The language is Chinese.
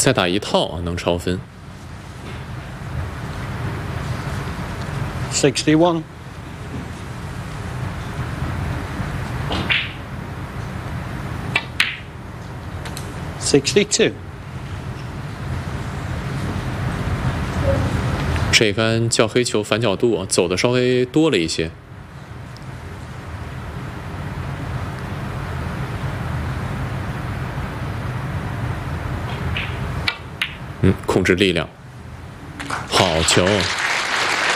再打一套能超分。 61. 62. 这杆叫黑球反角度走的稍微多了一些。控制力量，好球！